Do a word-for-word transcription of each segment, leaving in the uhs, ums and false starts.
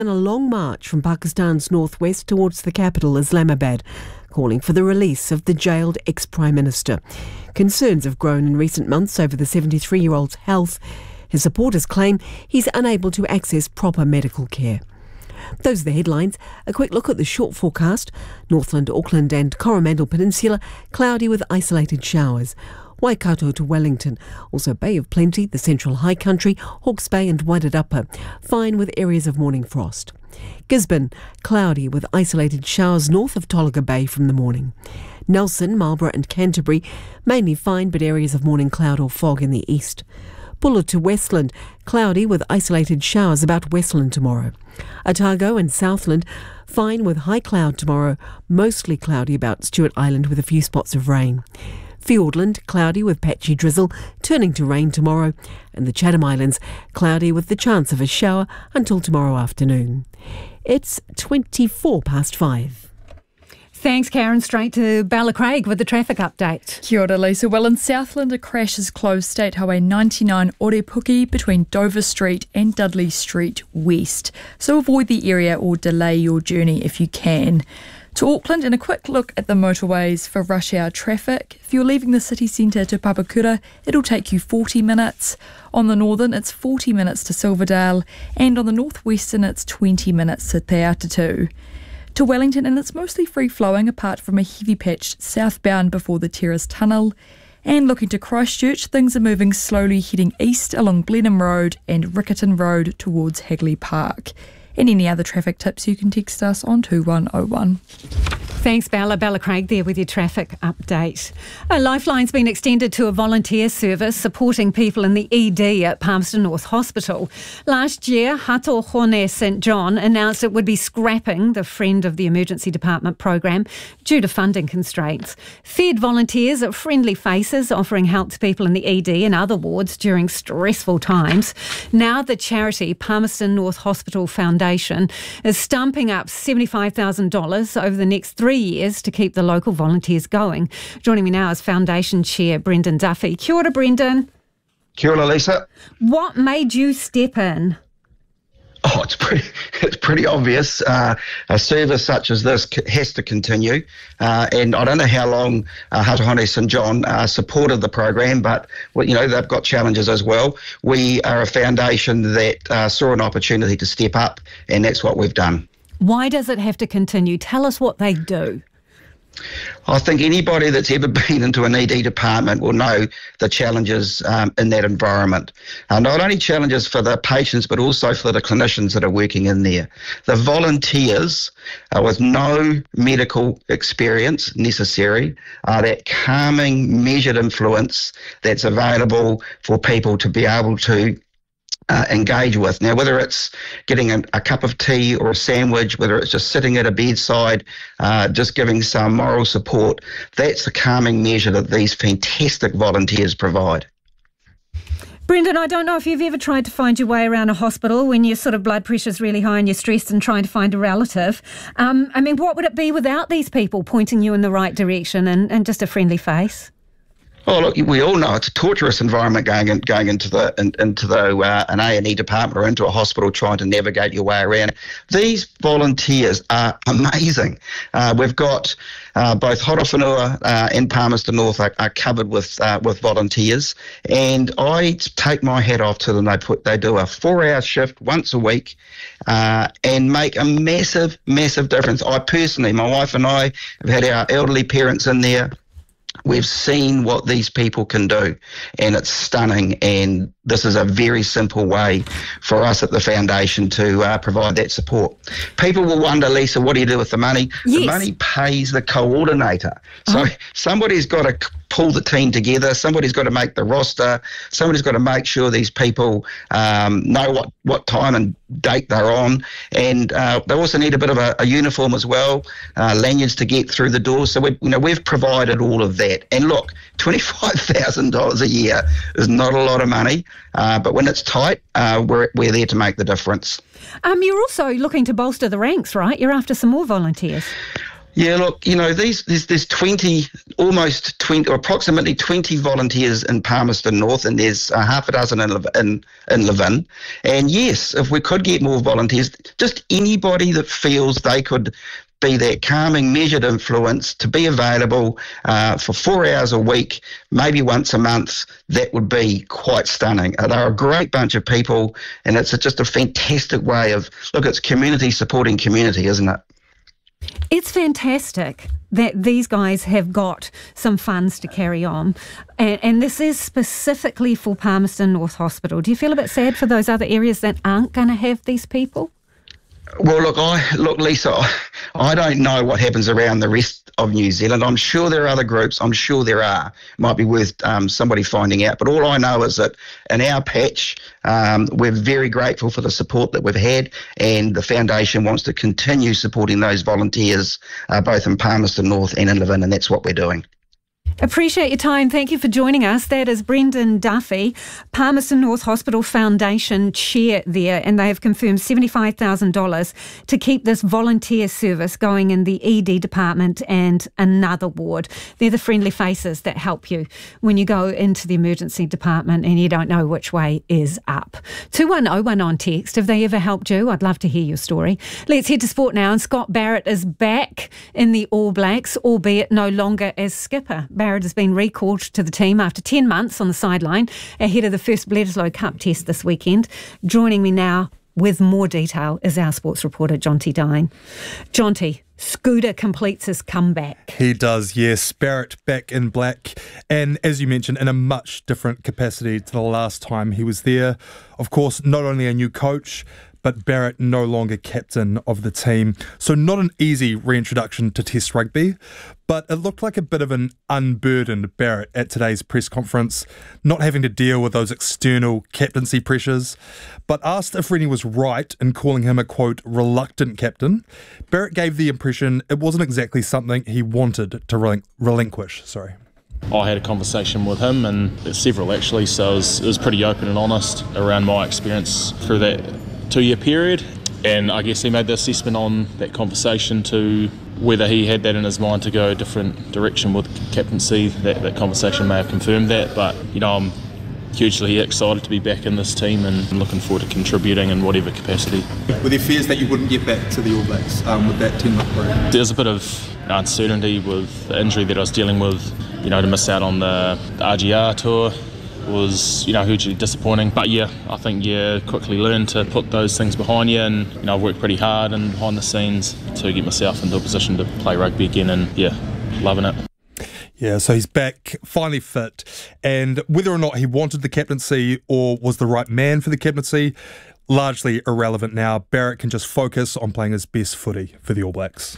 In a long march from Pakistan's northwest towards the capital, Islamabad, calling for the release of the jailed ex-Prime Minister. Concerns have grown in recent months over the seventy-three-year-old's health. His supporters claim he's unable to access proper medical care. Those are the headlines. A quick look at the short forecast. Northland, Auckland and Coromandel Peninsula, cloudy with isolated showers. Waikato to Wellington, also Bay of Plenty, the Central High Country, Hawke's Bay and Wairarapa, fine with areas of morning frost. Gisborne, cloudy with isolated showers north of Tolaga Bay from the morning. Nelson, Marlborough and Canterbury, mainly fine but areas of morning cloud or fog in the east. Buller to Westland, cloudy with isolated showers about Westland tomorrow. Otago and Southland, fine with high cloud tomorrow, mostly cloudy about Stewart Island with a few spots of rain. Fiordland, cloudy with patchy drizzle, turning to rain tomorrow. And the Chatham Islands, cloudy with the chance of a shower until tomorrow afternoon. It's twenty-four past five. Thanks, Karen. Straight to Ballacraig with the traffic update. Kia ora, Lisa. Well, in Southland, a crash has closed State Highway ninety-nine Orepuki between Dover Street and Dudley Street West. So avoid the area or delay your journey if you can. To Auckland, and a quick look at the motorways for rush hour traffic. If you're leaving the city centre to Papakura, it'll take you forty minutes. On the northern, it's forty minutes to Silverdale, and on the northwestern, it's twenty minutes to Te Atatu. To Wellington, and it's mostly free-flowing apart from a heavy patch southbound before the Terrace Tunnel. And looking to Christchurch, things are moving slowly heading east along Blenheim Road and Riccarton Road towards Hagley Park. And any other traffic tips, you can text us on two one oh one. Thanks, Bella. Bella Craig there with your traffic update. A Lifeline's been extended to a volunteer service supporting people in the E D at Palmerston North Hospital. Last year, Hato Hone Saint John announced it would be scrapping the Friend of the Emergency Department program due to funding constraints. Fed volunteers are friendly faces offering help to people in the E D and other wards during stressful times. Now the charity Palmerston North Hospital Foundation is stumping up seventy-five thousand dollars over the next three years to keep the local volunteers going. Joining me now is Foundation Chair Brendan Duffy. Kia ora, Brendan. Kia ora, Lisa. What made you step in? Oh, it's pretty, it's pretty obvious. Uh, a service such as this has to continue. Uh, and I don't know how long uh, Hatahone Saint John uh, supported the program, but, well, you know, they've got challenges as well. We are a foundation that uh, saw an opportunity to step up, and that's what we've done. Why does it have to continue? Tell us what they do. I think anybody that's ever been into an E D department will know the challenges um, in that environment. Uh, not only challenges for the patients, but also for the clinicians that are working in there. The volunteers uh, with no medical experience necessary are that calming, measured influence that's available for people to be able to Uh, engage with. Now, whether it's getting a, a cup of tea or a sandwich, whether it's just sitting at a bedside, uh, just giving some moral support, that's the calming measure that these fantastic volunteers provide. Brendan, I don't know if you've ever tried to find your way around a hospital when your sort of blood pressure's really high and you're stressed and trying to find a relative. Um, I mean, what would it be without these people pointing you in the right direction and, and just a friendly face? Oh, look, we all know it's a torturous environment going in, going into the in, into the uh, an A and E department or into a hospital trying to navigate your way around. These volunteers are amazing. Uh, we've got uh, both Horowhenua uh, and Palmerston North are, are covered with uh, with volunteers, and I take my hat off to them. They put they do a four-hour shift once a week uh, and make a massive, massive difference. I personally, my wife and I have had our elderly parents in there. We've seen what these people can do, and it's stunning, and this is a very simple way for us at the foundation to uh, provide that support. People will wonder, Lisa, what do you do with the money? Yes. The money pays the coordinator. So uh-huh. somebody's got to pull the team together, somebody's got to make the roster, somebody's got to make sure these people um, know what, what time and date they're on, and uh, they also need a bit of a, a uniform as well, uh, lanyards to get through the door. So we, you know, we've provided all of that. And look, twenty-five thousand dollars a year is not a lot of money, uh, but when it's tight, uh, we're, we're there to make the difference. Um, you're also looking to bolster the ranks, right? You're after some more volunteers. Yeah, look, you know, these there's, there's twenty, almost twenty, or approximately twenty volunteers in Palmerston North, and there's a half a dozen in, in, in Levin. And yes, if we could get more volunteers, just anybody that feels they could be that calming, measured influence to be available uh, for four hours a week, maybe once a month, that would be quite stunning. Uh, they're a great bunch of people, and it's a, just a fantastic way of, look, it's community supporting community, isn't it? It's fantastic that these guys have got some funds to carry on, and, and this is specifically for Palmerston North Hospital. Do you feel a bit sad for those other areas that aren't going to have these people? Well, look, I look, Lisa, I, I don't know what happens around the rest of New Zealand. I'm sure there are other groups. I'm sure there are. Might be worth um, somebody finding out. But all I know is that in our patch, um, we're very grateful for the support that we've had, and the foundation wants to continue supporting those volunteers, uh, both in Palmerston North and in Levin, and that's what we're doing. Appreciate your time. Thank you for joining us. That is Brendan Duffy, Palmerston North Hospital Foundation chair there, and they have confirmed seventy-five thousand dollars to keep this volunteer service going in the E D department and another ward. They're the friendly faces that help you when you go into the emergency department and you don't know which way is up. two one oh one on text. Have they ever helped you? I'd love to hear your story. Let's head to sport now, and Scott Barrett is back in the All Blacks, albeit no longer as skipper. Barrett has been recalled to the team after ten months on the sideline ahead of the first Bledisloe Cup test this weekend. Joining me now with more detail is our sports reporter, Jonty Dine. Jonty, Scooter completes his comeback. He does, yes. Barrett back in black, and as you mentioned, in a much different capacity to the last time he was there. Of course, not only a new coach, but Barrett no longer captain of the team. So not an easy reintroduction to Test rugby, but it looked like a bit of an unburdened Barrett at today's press conference, not having to deal with those external captaincy pressures. But asked if Rennie was right in calling him a, quote, reluctant captain, Barrett gave the impression it wasn't exactly something he wanted to relin- relinquish. Sorry. I had a conversation with him, and several actually, so it was, it was pretty open and honest around my experience through that two-year period, and I guess he made the assessment on that conversation to whether he had that in his mind to go a different direction with captaincy. That, that conversation may have confirmed that, but you know, I'm hugely excited to be back in this team and looking forward to contributing in whatever capacity. Were there fears that you wouldn't get back to the All Blacks um, with that ten-month break? There's a bit of uncertainty with the injury that I was dealing with. You know, to miss out on the, the R G R tour was, you know, hugely disappointing. But yeah, I think you quickly learn to put those things behind you, and you know, I've worked pretty hard and behind the scenes to get myself into a position to play rugby again, and yeah, loving it. Yeah, so he's back, finally fit, and whether or not he wanted the captaincy or was the right man for the captaincy, largely irrelevant now. Barrett can just focus on playing his best footy for the All Blacks.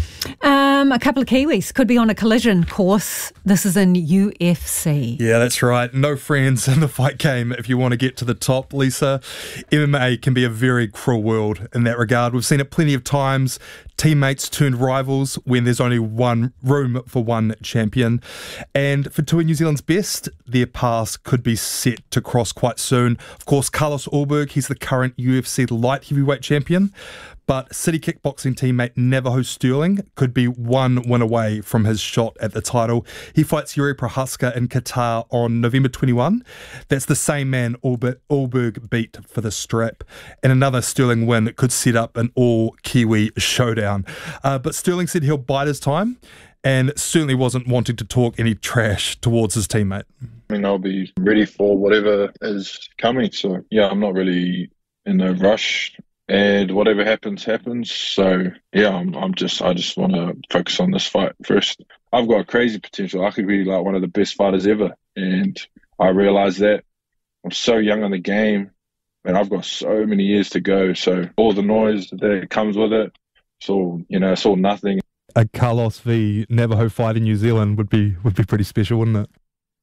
Um, a couple of Kiwis could be on a collision course. This is in U F C. Yeah, that's right. No friends in the fight game if you want to get to the top, Lisa. M M A can be a very cruel world in that regard. We've seen it plenty of times. Teammates turned rivals when there's only one room for one champion. And for two of New Zealand's best, their paths could be set to cross quite soon. Of course, Carlos Ulberg, he's the current U F C light heavyweight champion. But City kickboxing teammate Navajo Sterling could be one win away from his shot at the title. He fights Yuri Prohaska in Qatar on November twenty-first. That's the same man Ulberg beat for the strap. And another Sterling win could set up an all-Kiwi showdown. Uh, but Sterling said he'll bide his time and certainly wasn't wanting to talk any trash towards his teammate. I mean, I'll be ready for whatever is coming. So, yeah, I'm not really in a rush. And whatever happens, happens. So yeah, I'm, I'm just, I just want to focus on this fight first. I've got crazy potential. I could be like one of the best fighters ever, and I realize that. I'm so young in the game, and I've got so many years to go. So all the noise that comes with it, it's all, you know, it's all nothing. A Carlos v Navajo fight in New Zealand would be would be pretty special, wouldn't it?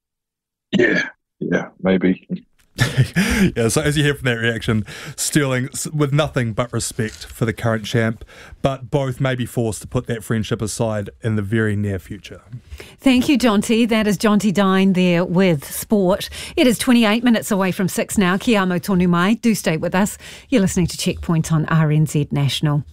Yeah, yeah, maybe. Yeah, so as you hear from that reaction, Sterling with nothing but respect for the current champ, but both may be forced to put that friendship aside in the very near future. Thank you, Jonty. That is Jonty Dine there with sport. It is twenty-eight minutes away from six now. Kia amo tonu mai. Do stay with us. You're listening to Checkpoint on R N Z National.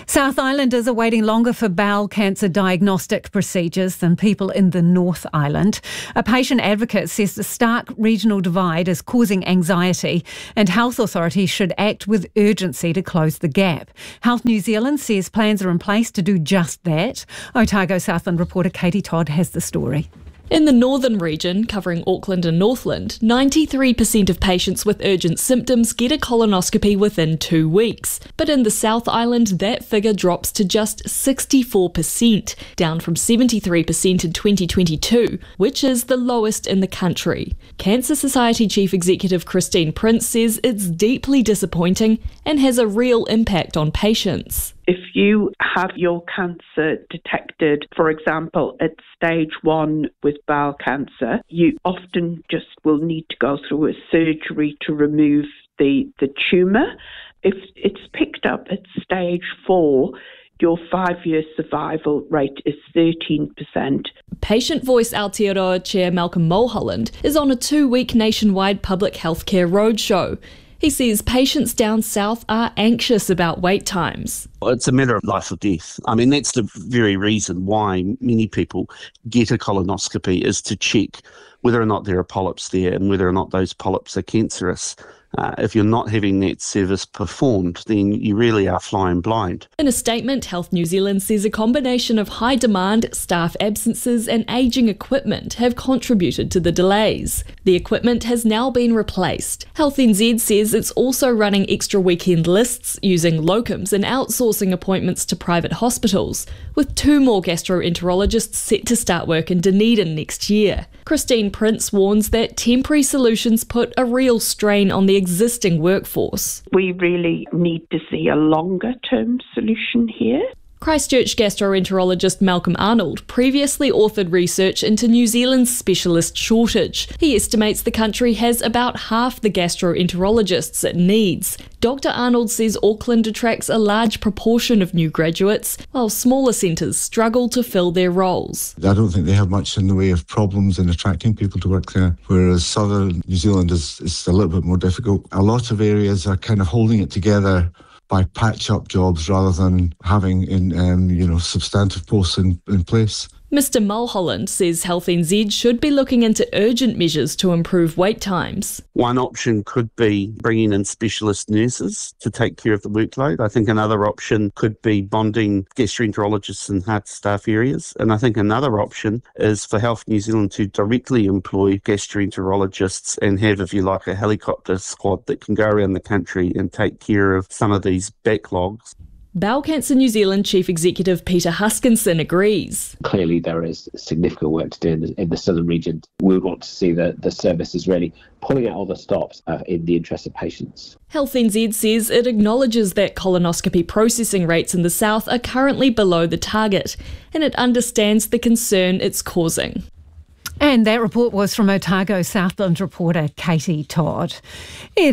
South Islanders are waiting longer for bowel cancer diagnostic procedures than people in the North Island. A patient advocate says the stark regional divide is causing anxiety and health authorities should act with urgency to close the gap. Health New Zealand says plans are in place to do just that. Otago Southland reporter Katie Todd has the story. In the northern region, covering Auckland and Northland, ninety-three percent of patients with urgent symptoms get a colonoscopy within two weeks. But in the South Island, that figure drops to just sixty-four percent, down from seventy-three percent in twenty twenty-two, which is the lowest in the country. Cancer Society Chief Executive Christine Prince says it's deeply disappointing and has a real impact on patients. If you have your cancer detected, for example, at stage one with bowel cancer, you often just will need to go through a surgery to remove the, the tumour. If it's picked up at stage four, your five-year survival rate is thirteen percent. Patient Voice Aotearoa Chair Malcolm Mulholland is on a two-week nationwide public healthcare roadshow. He says patients down south are anxious about wait times. It's a matter of life or death. I mean, that's the very reason why many people get a colonoscopy, is to check whether or not there are polyps there and whether or not those polyps are cancerous. Uh, if you're not having that service performed, then you really are flying blind. In a statement, Health New Zealand says a combination of high demand, staff absences and ageing equipment have contributed to the delays. The equipment has now been replaced. Health N Z says it's also running extra weekend lists, using locums and outsourcing appointments to private hospitals, with two more gastroenterologists set to start work in Dunedin next year. Christine Prince warns that temporary solutions put a real strain on the existing workforce. We really need to see a longer term solution here. Christchurch gastroenterologist Malcolm Arnold previously authored research into New Zealand's specialist shortage. He estimates the country has about half the gastroenterologists it needs. Doctor Arnold says Auckland attracts a large proportion of new graduates, while smaller centres struggle to fill their roles. I don't think they have much in the way of problems in attracting people to work there, whereas southern New Zealand is, is a little bit more difficult. A lot of areas are kind of holding it together by patch-up jobs rather than having in um, you know substantive posts in, in place. Mister Mulholland says Health N Z should be looking into urgent measures to improve wait times. One option could be bringing in specialist nurses to take care of the workload. I think another option could be bonding gastroenterologists in hard staff areas. And I think another option is for Health New Zealand to directly employ gastroenterologists and have, if you like, a helicopter squad that can go around the country and take care of some of these backlogs. Bowel Cancer New Zealand Chief Executive Peter Huskinson agrees. Clearly there is significant work to do in the, in the southern region. We would want to see the, the services really pulling out all the stops uh, in the interest of patients. Health N Z says it acknowledges that colonoscopy processing rates in the south are currently below the target, and it understands the concern it's causing. And that report was from Otago Southland reporter Katie Todd. It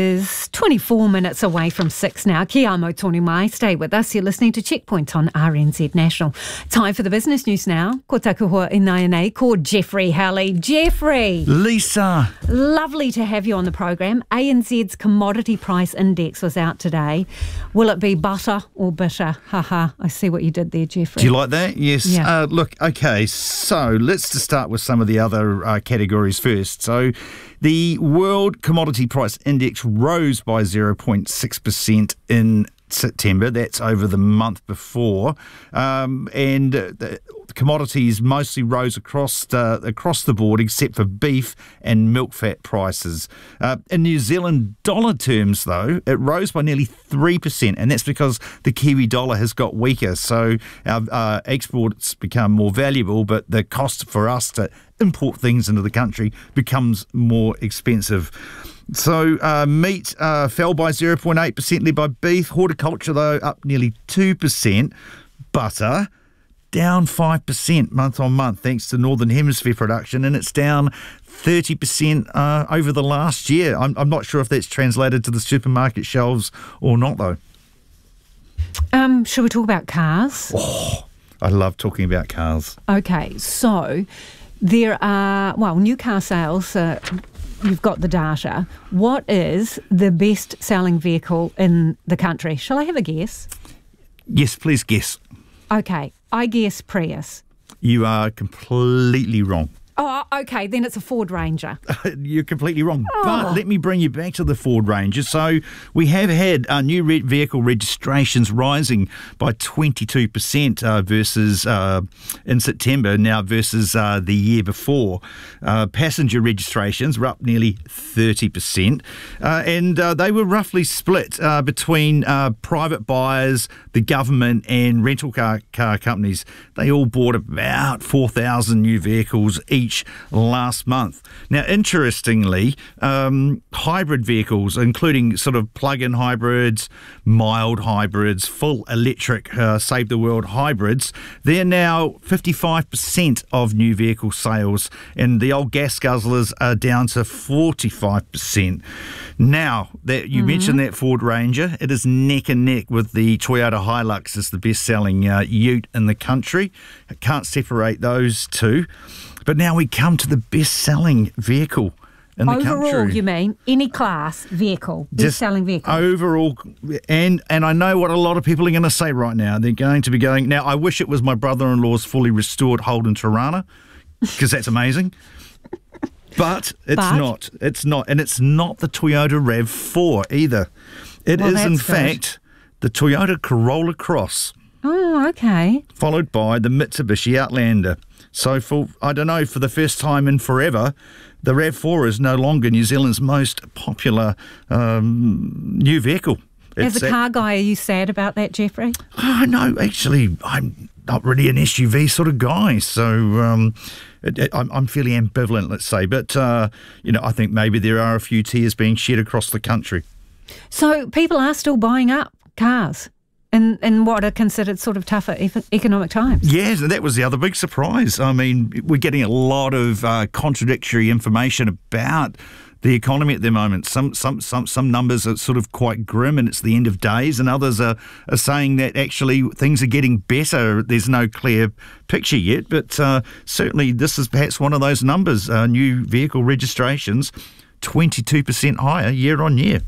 is twenty-four minutes away from six now. Kia amo tonu mai. Stay with us. You're listening to Checkpoint on R N Z National. Time for the business news now. Ko taku hoa inai nei, ko Jeffrey Halley. Jeffrey. Lisa. Lovely to have you on the program. A N Z's commodity price index was out today. Will it be butter or bitter? Haha, I see what you did there, Jeffrey. Do you like that? Yes. Yeah. Uh, look, okay, so let's just start with some of the other uh, categories first. So the World Commodity Price Index rose by zero point six percent in September. That's over the month before. Um, and uh, the commodities mostly rose across uh, across the board except for beef and milk fat prices. Uh, in New Zealand dollar terms, though, it rose by nearly three percent, and that's because the Kiwi dollar has got weaker. So our uh, exports become more valuable, but the cost for us to import things into the country becomes more expensive. So uh, meat uh, fell by zero point eight percent, led by beef. Horticulture, though, up nearly two percent. Butter down five percent month on month, thanks to Northern Hemisphere production, and it's down thirty percent uh, over the last year. I'm, I'm not sure if that's translated to the supermarket shelves or not, though. Um, should we talk about cars? Oh, I love talking about cars. Okay, so there are, well, new car sales, uh, you've got the data. What is the best selling vehicle in the country? Shall I have a guess? Yes, please guess. Okay, I guess Prius. You are completely wrong. Oh, okay, then it's a Ford Ranger. You're completely wrong. Oh. But let me bring you back to the Ford Ranger. So we have had uh, new re- vehicle registrations rising by twenty-two percent uh, versus uh, in September now versus uh, the year before. Uh, passenger registrations were up nearly thirty percent. Uh, and uh, they were roughly split uh, between uh, private buyers, the government and rental car, car companies. They all bought about four thousand new vehicles each last month. Now, interestingly, um, hybrid vehicles, including sort of plug-in hybrids, mild hybrids, full electric, uh, save the world hybrids, they're now fifty-five percent of new vehicle sales, and the old gas guzzlers are down to forty-five percent. Now, that you mm-hmm. mentioned that Ford Ranger, it is neck and neck with the Toyota Hilux as the best-selling uh, ute in the country. I can't separate those two. But now we come to the best-selling vehicle in the overall, country. Overall, you mean? Any class vehicle, best-selling vehicle? Overall, and and I know what a lot of people are going to say right now. They're going to be going, now I wish it was my brother-in-law's fully restored Holden Tirana, because that's amazing. But it's but? not. It's not. And it's not the Toyota RAV four either. It well, is, in good. fact, the Toyota Corolla Cross. Oh, okay. Followed by the Mitsubishi Outlander. So for, I don't know, for the first time in forever, the RAV four is no longer New Zealand's most popular um, new vehicle. As It's a car guy, are you sad about that, Jeffrey? Oh, no, actually, I'm not really an S U V sort of guy. So um, it, it, I'm, I'm fairly ambivalent, let's say. But, uh, you know, I think maybe there are a few tears being shed across the country. So people are still buying up cars in, in what are considered sort of tougher e- economic times. Yes, and that was the other big surprise. I mean, we're getting a lot of uh, contradictory information about the economy at the moment. Some some some some numbers are sort of quite grim and it's the end of days, and others are, are saying that actually things are getting better. There's no clear picture yet, but uh, certainly this is perhaps one of those numbers. Uh, new vehicle registrations, twenty-two percent higher year on year.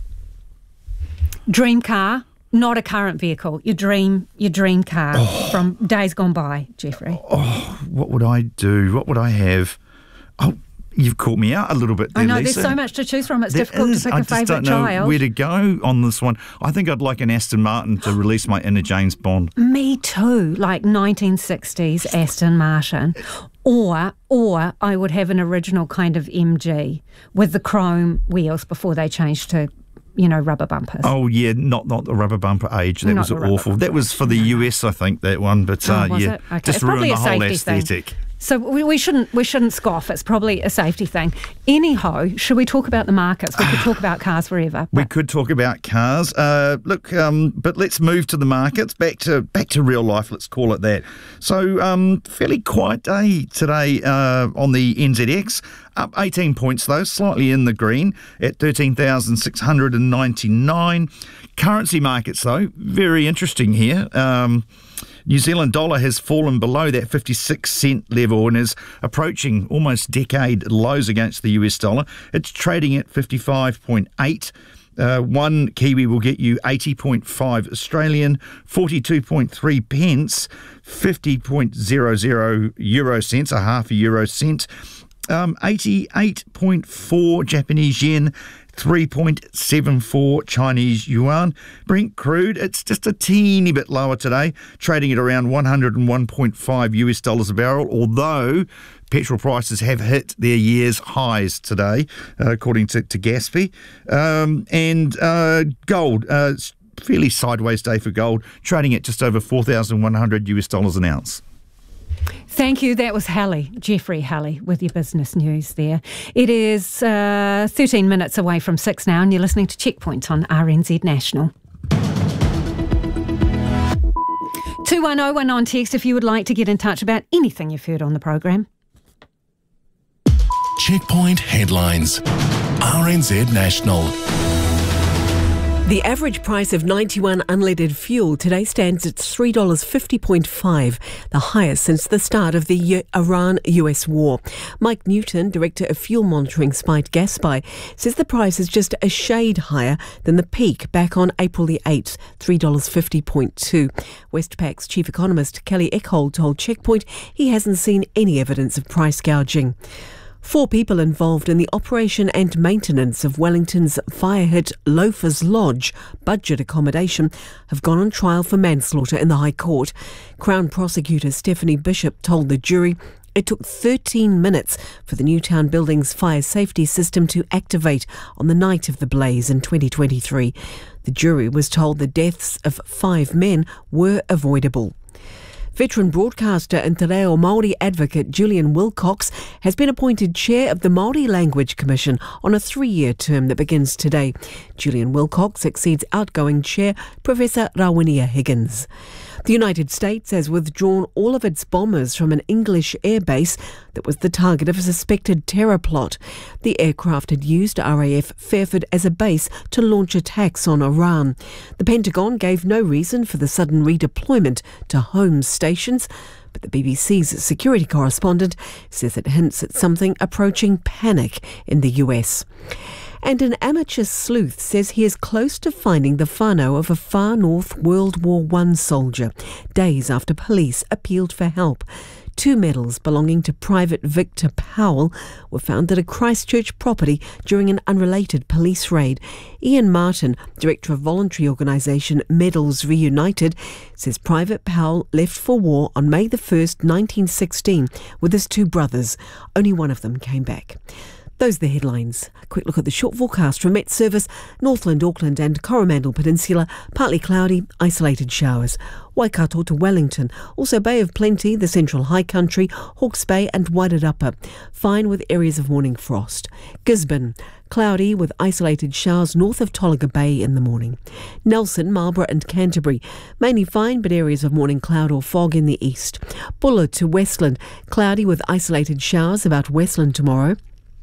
Dream car, not a current vehicle. Your dream, your dream car oh. from days gone by, Jeffrey. Oh, what would I do? What would I have? Oh, you've caught me out a little bit there, I know, Lisa. There's so much to choose from. It's there difficult is. to pick I a just don't favourite know child. where to go on this one. I think I'd like an Aston Martin to release my inner James Bond. Me too, like nineteen sixties Aston Martin. Or, or I would have an original kind of M G with the chrome wheels before they changed to, you know, rubber bumpers. Oh, yeah, not not the rubber bumper age. That Not was the rubber awful. bumper. That was for the U S, I think, that one. But, uh, oh, was yeah, it? Okay. just It's ruined probably the a whole safety aesthetic. thing. So we, we shouldn't we shouldn't scoff. It's probably a safety thing. Anyhow, should we talk about the markets? We could talk about cars forever. We could talk about cars. Uh, look, um, but let's move to the markets. Back to back to real life. Let's call it that. So, um, fairly quiet day today uh, on the N Z X. Up eighteen points though, slightly in the green at thirteen thousand six hundred ninety-nine. Currency markets though, very interesting here. Um, New Zealand dollar has fallen below that fifty-six cent level and is approaching almost decade lows against the U S dollar. It's trading at fifty-five point eight. Uh, one Kiwi will get you eighty point five Australian, forty-two point three pence, fifty point zero zero euro cents, a half a euro cent. Um, eighty-eight point four Japanese yen, three point seven four Chinese yuan. Brent crude, it's just a teeny bit lower today, trading at around one hundred one point five U S dollars a barrel, although petrol prices have hit their year's highs today, uh, according to, to Gaspy. Um, and uh, gold, uh, fairly sideways day for gold, trading at just over four thousand one hundred U S dollars an ounce. Thank you. That was Hallie, Jeffrey Hallie, with your business news there. It is uh, thirteen minutes away from six now, and you're listening to Checkpoint on R N Z National. two one oh one on text if you would like to get in touch about anything you've heard on the program. Checkpoint headlines. R N Z National. The average price of ninety-one unleaded fuel today stands at three dollars fifty point five, the highest since the start of the Iran-U S war. Mike Newton, Director of Fuel Monitoring Spite Gaspy, says the price is just a shade higher than the peak back on April the eighth, three dollars fifty point two. Westpac's Chief Economist Kelly Eckhold told Checkpoint he hasn't seen any evidence of price gouging. Four people involved in the operation and maintenance of Wellington's fire-hit Loafers Lodge budget accommodation have gone on trial for manslaughter in the High Court. Crown Prosecutor Stephanie Bishop told the jury it took thirteen minutes for the Newtown building's fire safety system to activate on the night of the blaze in twenty twenty-three. The jury was told the deaths of five men were avoidable. Veteran broadcaster and Te Reo Māori advocate Julian Wilcox has been appointed chair of the Māori Language Commission on a three-year term that begins today. Julian Wilcox succeeds outgoing chair Professor Rawinia Higgins. The United States has withdrawn all of its bombers from an English airbase that was the target of a suspected terror plot. The aircraft had used R A F Fairford as a base to launch attacks on Iran. The Pentagon gave no reason for the sudden redeployment to home stations, but the B B C's security correspondent says it hints at something approaching panic in the U S. And an amateur sleuth says he is close to finding the whānau of a far north World War One soldier, days after police appealed for help. Two medals belonging to Private Victor Powell were found at a Christchurch property during an unrelated police raid. Ian Martin, director of voluntary organisation Medals Reunited, says Private Powell left for war on May the first, nineteen sixteen, with his two brothers. Only one of them came back. Those are the headlines. A quick look at the short forecast from Met Service. Northland, Auckland and Coromandel Peninsula, partly cloudy, isolated showers. Waikato to Wellington, also Bay of Plenty, the Central High Country, Hawke's Bay and Wairarapa, fine with areas of morning frost. Gisborne, cloudy with isolated showers north of Tolaga Bay in the morning. Nelson, Marlborough and Canterbury, mainly fine but areas of morning cloud or fog in the east. Buller to Westland, cloudy with isolated showers about Westland tomorrow.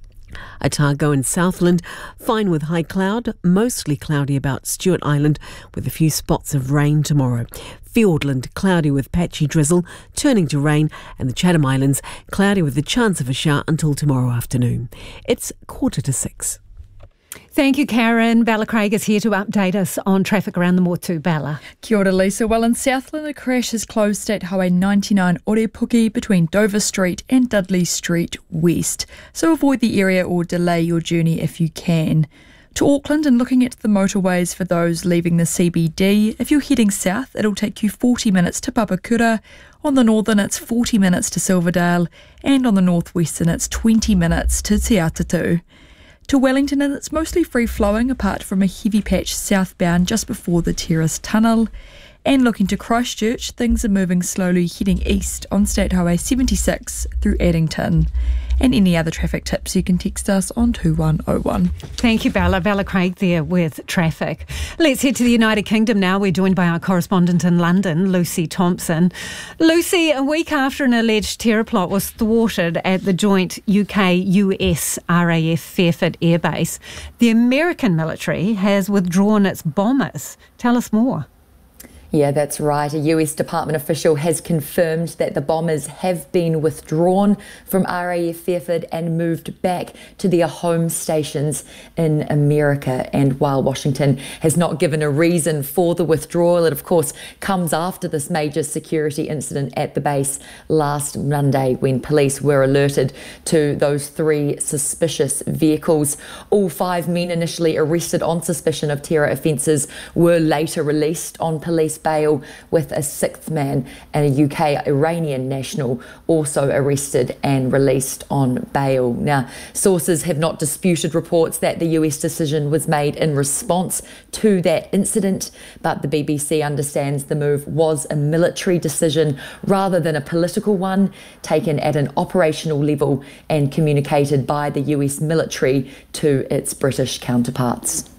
Otago and Southland, fine with high cloud, mostly cloudy about Stewart Island with a few spots of rain tomorrow. Fiordland, cloudy with patchy drizzle, turning to rain, and the Chatham Islands, cloudy with the chance of a shower until tomorrow afternoon. It's quarter to six. Thank you, Karen. Bella Craig is here to update us on traffic around the Motu. Bella. Kia ora, Lisa. Well, in Southland, a crash has closed State Highway ninety-nine Orepuki between Dover Street and Dudley Street West. So avoid the area or delay your journey if you can. To Auckland, and looking at the motorways for those leaving the C B D, if you're heading south, it'll take you forty minutes to Papakura. On the northern, it's forty minutes to Silverdale, and on the northwestern, it's twenty minutes to Te Atatu. To Wellington, and it's mostly free-flowing apart from a heavy patch southbound just before the Terrace Tunnel. And looking to Christchurch, things are moving slowly heading east on State Highway seventy-six through Addington. And any other traffic tips, you can text us on two one oh one. Thank you, Bella. Bella Craig there with traffic. Let's head to the United Kingdom now. We're joined by our correspondent in London, Lucy Thompson. Lucy, a week after an alleged terror plot was thwarted at the joint U K U S R A F Fairford Air Base, the American military has withdrawn its bombers. Tell us more. Yeah, that's right. A U S Department official has confirmed that the bombers have been withdrawn from R A F Fairford and moved back to their home stations in America. And while Washington has not given a reason for the withdrawal, it of course comes after this major security incident at the base last Monday when police were alerted to those three suspicious vehicles. All five men initially arrested on suspicion of terror offences were later released on police bail, with a sixth man and a U K Iranian national also arrested and released on bail. Now, sources have not disputed reports that the U S decision was made in response to that incident, but the B B C understands the move was a military decision rather than a political one, taken at an operational level and communicated by the U S military to its British counterparts.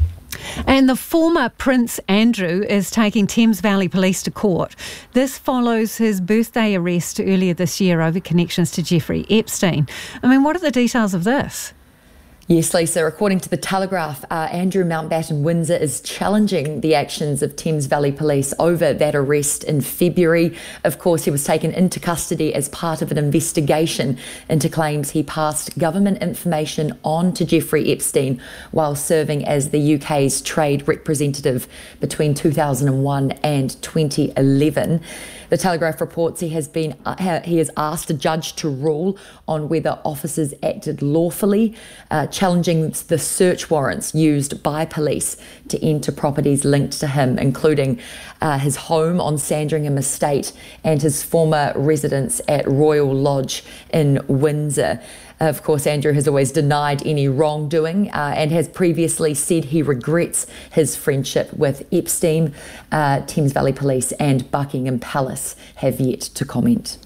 And the former Prince Andrew is taking Thames Valley Police to court. This follows his birthday arrest earlier this year over connections to Jeffrey Epstein. I mean, what are the details of this? Yes, Lisa. According to the Telegraph, uh, Andrew Mountbatten Windsor is challenging the actions of Thames Valley Police over that arrest in February. Of course, he was taken into custody as part of an investigation into claims he passed government information on to Jeffrey Epstein while serving as the U K's trade representative between two thousand one and twenty eleven. The Telegraph reports he has been uh, he has asked a judge to rule on whether officers acted lawfully, uh, challenging the search warrants used by police to enter properties linked to him, including uh, his home on Sandringham Estate and his former residence at Royal Lodge in Windsor. Of course, Andrew has always denied any wrongdoing uh, and has previously said he regrets his friendship with Epstein. Uh, Thames Valley Police and Buckingham Palace have yet to comment.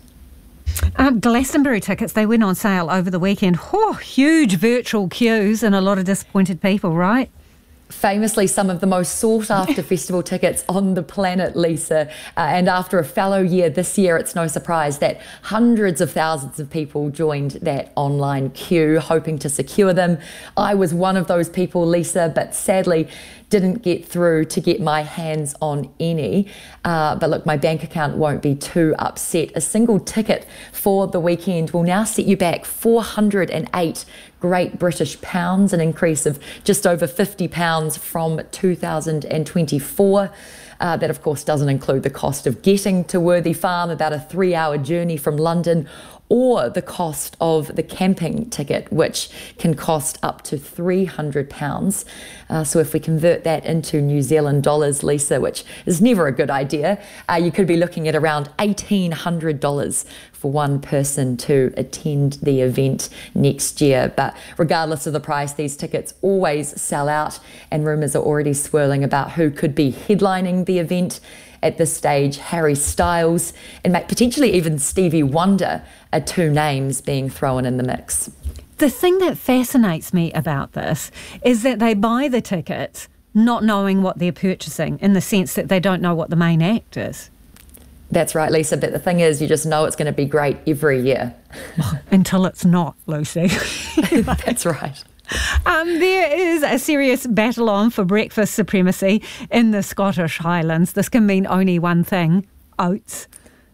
Um, Glastonbury tickets, they went on sale over the weekend. Oh, huge virtual queues and a lot of disappointed people, right? Famously, some of the most sought-after festival tickets on the planet, Lisa. Uh, and after a fallow year this year, it's no surprise that hundreds of thousands of people joined that online queue, hoping to secure them. I was one of those people, Lisa, but sadly didn't get through to get my hands on any. Uh, but look, my bank account won't be too upset. A single ticket for the weekend will now set you back four hundred eight Great British pounds, an increase of just over fifty pounds from two thousand twenty-four. Uh, that, of course, doesn't include the cost of getting to Worthy Farm, about a three-hour journey from London, or the cost of the camping ticket, which can cost up to three hundred pounds. Uh, so if we convert that into New Zealand dollars, Lisa, which is never a good idea, uh, you could be looking at around eighteen hundred dollars for one person to attend the event next year. But regardless of the price, these tickets always sell out, and rumours are already swirling about who could be headlining the event. At this stage, Harry Styles and potentially even Stevie Wonder are two names being thrown in the mix. The thing that fascinates me about this is that they buy the tickets not knowing what they're purchasing, in the sense that they don't know what the main act is. That's right, Lisa, but the thing is, you just know it's going to be great every year. Until it's not, Lucy. That's right. Um, there is a serious battle on for breakfast supremacy in the Scottish Highlands. This can mean only one thing: oats.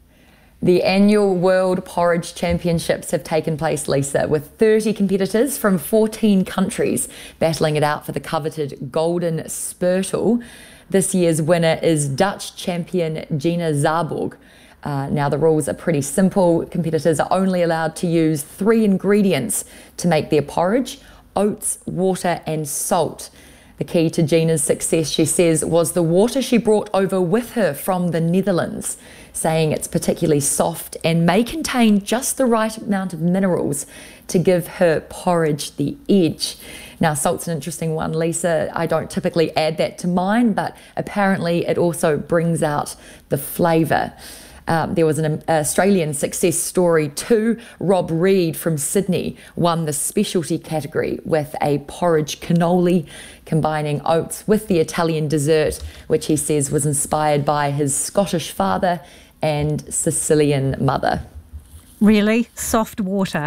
The annual World Porridge Championships have taken place, Lisa, with thirty competitors from fourteen countries battling it out for the coveted Golden Spurtle. This year's winner is Dutch champion Gina Zaborg. Uh, now, the rules are pretty simple. Competitors are only allowed to use three ingredients to make their porridge: oats, water and salt. The key to Gina's success, she says, was the water she brought over with her from the Netherlands, saying it's particularly soft and may contain just the right amount of minerals to give her porridge the edge. Now, salt's an interesting one, Lisa. I don't typically add that to mine, but apparently it also brings out the flavour. Um, there was an Australian success story too. Rob Reid from Sydney won the specialty category with a porridge cannoli, combining oats with the Italian dessert, which he says was inspired by his Scottish father and Sicilian mother. Really? Soft water.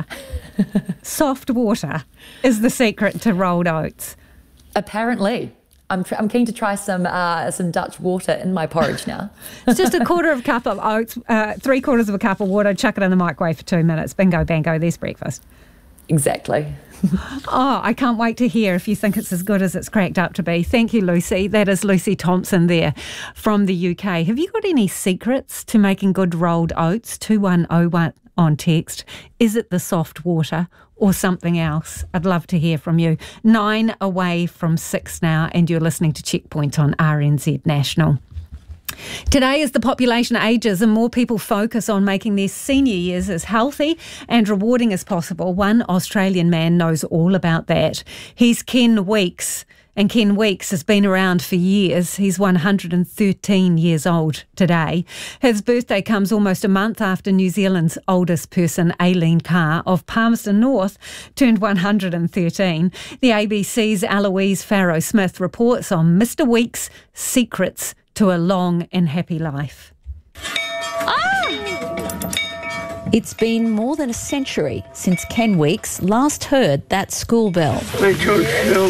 Soft water is the secret to rolled oats. Apparently. I'm, tr- I'm keen to try some uh, some Dutch water in my porridge now. It's just a quarter of a cup of oats, uh, three quarters of a cup of water, chuck it in the microwave for two minutes. Bingo, bango, there's breakfast. Exactly. Oh, I can't wait to hear if you think it's as good as it's cracked up to be. Thank you, Lucy. That is Lucy Thompson there from the U K. Have you got any secrets to making good rolled oats? two one oh one on text. Is it the soft water or something else? I'd love to hear from you. Nine away from six now, and you're listening to Checkpoint on R N Z National. Today, as the population ages and more people focus on making their senior years as healthy and rewarding as possible, one Australian man knows all about that. He's Ken Weeks. And Ken Weeks has been around for years. He's one hundred thirteen years old today. His birthday comes almost a month after New Zealand's oldest person, Aileen Carr of Palmerston North, turned one hundred thirteen. The A B C's Eloise Farrow-Smith reports on Mister Weeks' secrets to a long and happy life. Ah! It's been more than a century since Ken Weeks last heard that school bell. We took school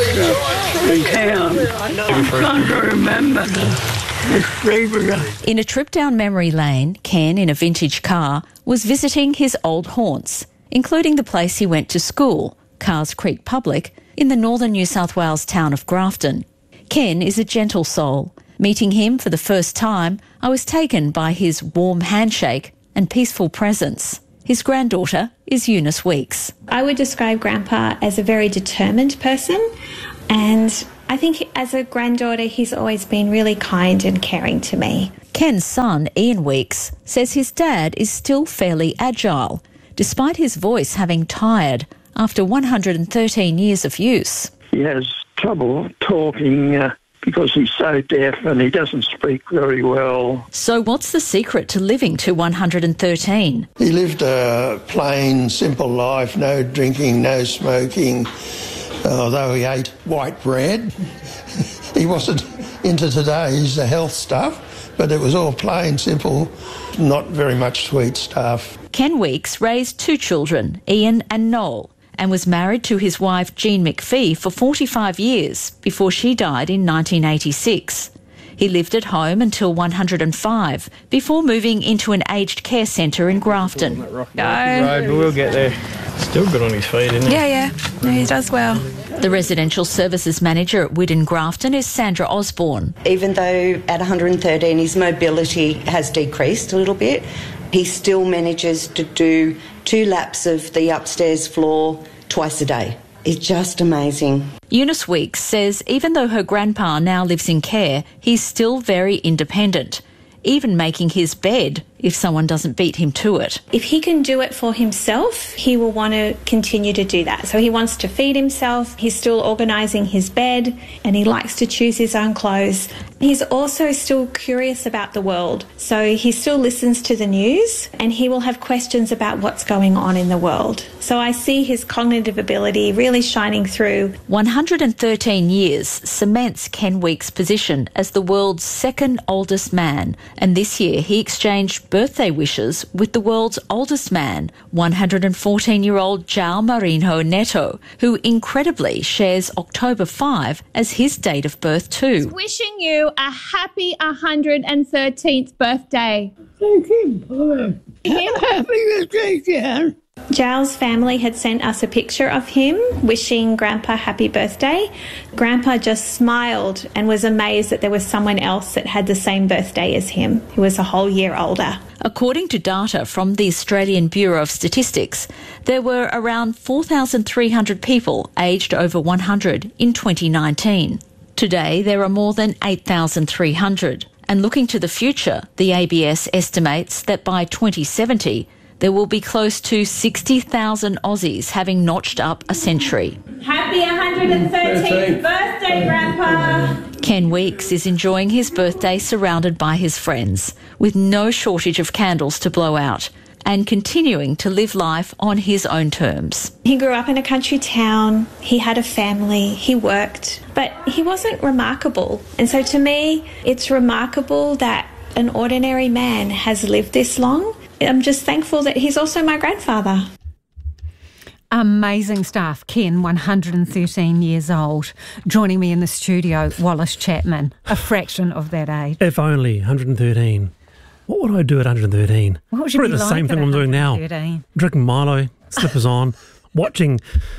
in town. I'm trying to remember. In a trip down memory lane, Ken, in a vintage car, was visiting his old haunts, including the place he went to school, Carrs Creek Public, in the northern New South Wales town of Grafton. Ken is a gentle soul. Meeting him for the first time, I was taken by his warm handshake and peaceful presence. His granddaughter is Eunice Weeks. I would describe Grandpa as a very determined person, and I think as a granddaughter he's always been really kind and caring to me. Ken's son, Ian Weeks, says his dad is still fairly agile, despite his voice having tired after one hundred thirteen years of use. He has trouble talking uh, because he's so deaf and he doesn't speak very well. So what's the secret to living to one hundred thirteen? He lived a plain, simple life, no drinking, no smoking, although he ate white bread. He wasn't into today's health stuff, but it was all plain, simple, not very much sweet stuff. Ken Weeks raised two children, Ian and Noel, and was married to his wife Jean McPhee for forty-five years before she died in nineteen eighty-six. He lived at home until one hundred five before moving into an aged care centre in Grafton. No. Road, but we'll get there. Still good on his feet, isn't he? Yeah, yeah. No, he does well. The residential services manager at Widden Grafton is Sandra Osborne. Even though at one hundred thirteen his mobility has decreased a little bit, he still manages to do two laps of the upstairs floor twice a day. It's just amazing. Eunice Weeks says even though her grandpa now lives in care, he's still very independent, even making his bed if someone doesn't beat him to it. If he can do it for himself, he will want to continue to do that. So he wants to feed himself, he's still organising his bed, and he likes to choose his own clothes. He's also still curious about the world, so he still listens to the news and he will have questions about what's going on in the world. So I see his cognitive ability really shining through. one hundred thirteen years cements Ken Weeks' position as the world's second oldest man, and this year he exchanged birthday wishes with the world's oldest man, one hundred fourteen-year-old João Marinho Neto, who incredibly shares October fifth as his date of birth too. Wishing you a happy one hundred thirteenth birthday. Thank you. Happy birthday, Jan. João's family had sent us a picture of him wishing Grandpa happy birthday. Grandpa just smiled and was amazed that there was someone else that had the same birthday as him, who was a whole year older. According to data from the Australian Bureau of Statistics, there were around four thousand three hundred people aged over one hundred in twenty nineteen. Today, there are more than eight thousand three hundred. And looking to the future, the A B S estimates that by twenty seventy, there will be close to sixty thousand Aussies having notched up a century. Happy one hundred thirteenth birthday, Grandpa! Ken Weeks is enjoying his birthday surrounded by his friends, with no shortage of candles to blow out, and continuing to live life on his own terms. He grew up in a country town, he had a family, he worked, but he wasn't remarkable. And so to me, it's remarkable that an ordinary man has lived this long. I'm just thankful that he's also my grandfather. Amazing stuff. Ken, one hundred thirteen years old. Joining me in the studio, Wallace Chapman, a fraction of that age. If only, one hundred thirteen. What would I do at one hundred thirteen? What would you Probably be the like same at thing I'm doing now. Drinking Milo, slippers on, watching...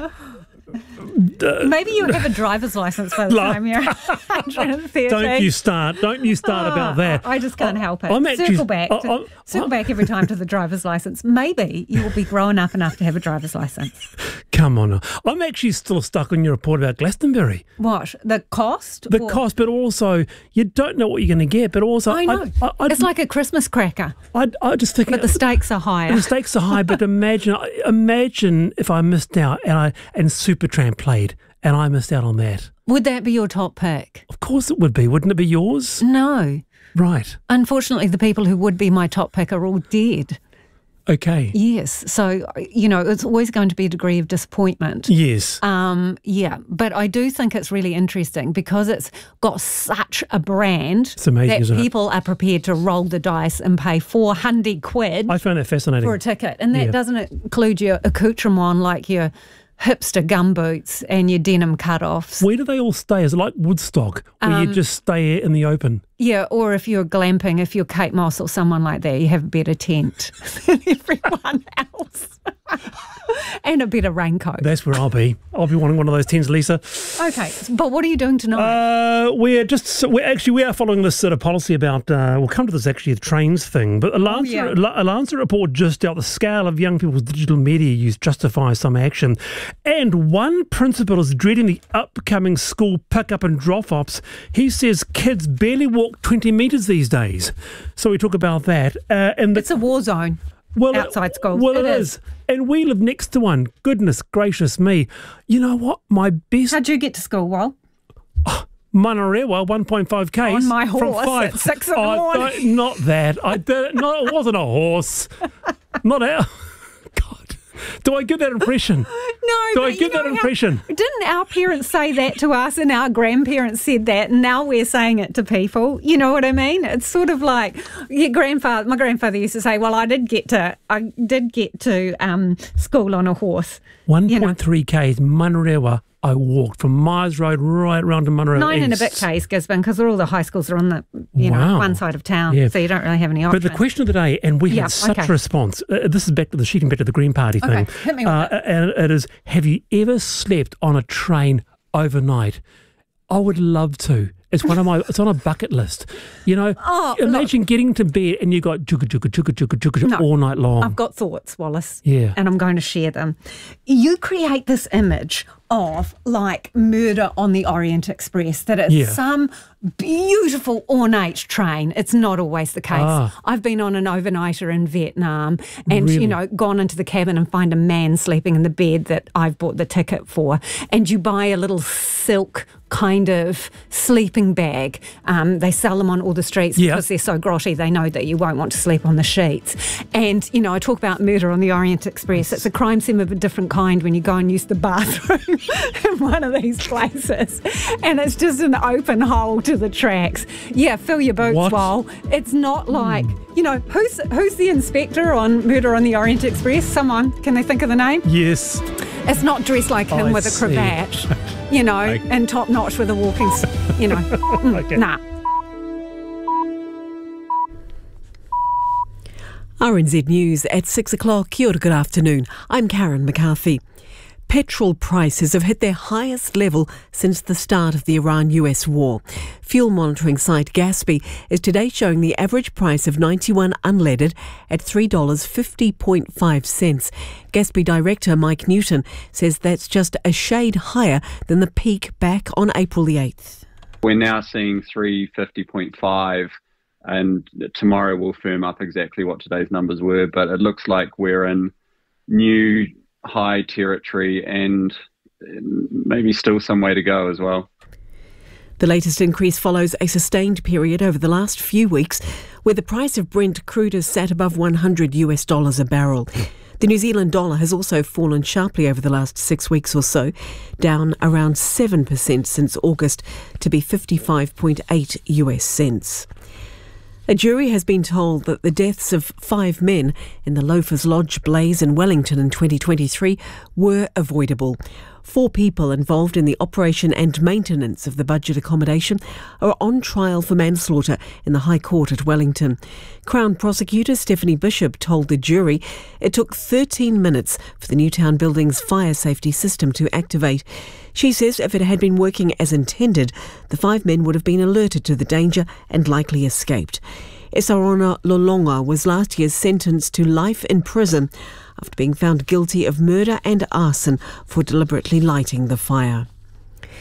Uh, Maybe you have a driver's license by the time you're one hundred thirteen. Don't you start. Don't you start oh, about that. I just can't help it. I'm actually, circle back. I, to, I, circle I, back every time to the driver's license. Maybe you will be grown up enough to have a driver's license. Come on. I'm actually still stuck on your report about Glastonbury. What? The cost? The or? cost, but also you don't know what you're going to get, but also... I know. I, I, it's like a Christmas cracker. I, I just think... But the stakes are higher. The stakes are high, but imagine imagine if I missed out and, I, and Supertramp played and I missed out on that. Would that be your top pick? Of course it would be. Wouldn't it be yours? No. Right. Unfortunately, the people who would be my top pick are all dead. Okay. Yes. So, you know, it's always going to be a degree of disappointment. Yes. Um, yeah. But I do think it's really interesting because it's got such a brand It's amazing, that isn't it? people are prepared to roll the dice and pay four hundred quid I found that fascinating. for a ticket. And that Yeah. doesn't include your accoutrement like your hipster gumboots and your denim cut-offs. Where do they all stay? Is it like Woodstock, where you Um, just stay in the open? Yeah, or if you're glamping, if you're Kate Moss or someone like that, you have a better tent than everyone else. And a better raincoat. That's where I'll be. I'll be wanting one of those tents, Lisa. Okay, but what are you doing tonight? Uh, we're just so we're actually we are following this sort of policy about. Uh, we'll come to this actually the trains thing, but a Lancet, yeah. a Lancet report just out the scale of young people's digital media use justifies some action, and one principal is dreading the upcoming school pick-up and drop-offs. He says kids barely walk twenty metres these days. So we talk about that. Uh, and the, it's a war zone. Well, outside schools. Well, it it is. is. And we live next to one. Goodness gracious me. You know what? My best... How'd you get to school, Wal? Manarewa, one point five Ks. On my from horse five. at six in the Oh, morning. no, not that. I did it. No, it wasn't a horse. Not out. God. Do I get that impression? No, Do but I you get know that how- impression? Didn't our parents say that to us and our grandparents said that and now we're saying it to people? You know what I mean? It's sort of like your grandfather, my grandfather used to say, well, I did get to, I did get to um, school on a horse. one point three Ks, Manarewa. I walked from Myers Road right round to Manarewa Nine and a bit East. Ks, Gisborne, because all the high schools are on the, you know, Wow. one side of town, Yeah. so you don't really have any But options. the question of the day, and we Yeah, had such okay. a response. Uh, this is back to the sheeting, back to the Green Party Okay, thing. hit me with uh, And it is: have you ever slept on a train overnight? I would love to. It's one of my. It's on a bucket list. You know, Oh, imagine getting to bed and you got chugga chugga chugga chugga chugga No, all night long. I've got thoughts, Wallace. Yeah. And I'm going to share them. You create this image of like Murder on the Orient Express, that it's Yeah. some beautiful ornate train. It's not always the case. Ah. I've been on an overnighter in Vietnam and, Really? you know, gone into the cabin and find a man sleeping in the bed that I've bought the ticket for. And you buy a little silk kind of sleeping bag. Um, they sell them on all the streets Yeah. because they're so grotty. They know that you won't want to sleep on the sheets. And, you know, I talk about Murder on the Orient Express. It's a crime scene of a different kind when you go and use the bathroom in one of these places. And it's just an open hole to the tracks. Yeah, fill your boots, What? Wal. It's not like, you know, who's who's the inspector on Murder on the Orient Express? Someone, can they think of the name? yes. It's not dressed like him I with a see. cravat, you know, and top notch with a walking, s- you know. Mm, Okay. Nah. R N Z News at six o'clock. Kia ora, good afternoon. I'm Karen McCarthy. Petrol prices have hit their highest level since the start of the Iran-U S war. Fuel monitoring site Gaspy is today showing the average price of ninety-one unleaded at three dollars fifty point five cents. Gaspy Director Mike Newton says that's just a shade higher than the peak back on April the eighth. We're now seeing three fifty point five, and tomorrow we'll firm up exactly what today's numbers were, but it looks like we're in new high territory and maybe still some way to go as well. The latest increase follows a sustained period over the last few weeks where the price of Brent crude has sat above one hundred US dollars a barrel. The New Zealand dollar has also fallen sharply over the last six weeks or so, down around seven percent since August to be fifty-five point eight US cents. A jury has been told that the deaths of five men in the Loafers Lodge blaze in Wellington in twenty twenty-three were avoidable. Four people involved in the operation and maintenance of the budget accommodation are on trial for manslaughter in the High Court at Wellington. Crown Prosecutor Stephanie Bishop told the jury it took thirteen minutes for the Newtown building's fire safety system to activate. She says if it had been working as intended, the five men would have been alerted to the danger and likely escaped. Esarona Lolonga was last year sentenced to life in prison after being found guilty of murder and arson for deliberately lighting the fire.